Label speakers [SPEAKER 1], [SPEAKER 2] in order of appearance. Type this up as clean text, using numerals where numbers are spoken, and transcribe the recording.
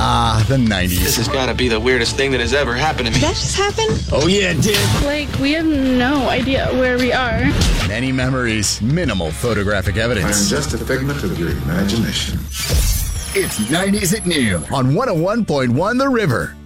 [SPEAKER 1] Ah, the 90s.
[SPEAKER 2] This has got to be the weirdest thing that has ever happened to me.
[SPEAKER 3] Did that just happen?
[SPEAKER 1] Oh yeah, it did.
[SPEAKER 4] Like, we have no idea where we are.
[SPEAKER 1] Many memories, minimal photographic
[SPEAKER 5] I am
[SPEAKER 1] evidence.
[SPEAKER 5] just a figment of your imagination.
[SPEAKER 1] It's 90s at noon on 101.1 The River.